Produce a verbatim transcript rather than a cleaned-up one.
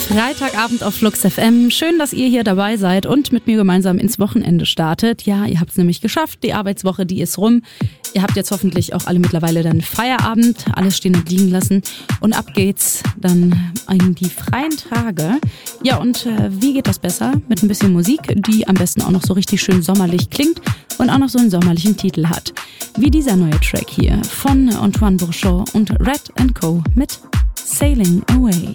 Freitagabend auf Flux F M. Schön, dass ihr hier dabei seid und mit mir gemeinsam ins Wochenende startet. Ja, ihr habt es nämlich geschafft. Die Arbeitswoche, die ist rum. Ihr habt jetzt hoffentlich auch alle mittlerweile dann Feierabend, alles stehen und liegen lassen. Und ab geht's dann in die freien Tage. Ja, und äh, wie geht das besser? Mit ein bisschen Musik, die am besten auch noch so richtig schön sommerlich klingt und auch noch so einen sommerlichen Titel hat. Wie dieser neue Track hier von Antoine Bourchon und Red and Co. mit Sailing Away.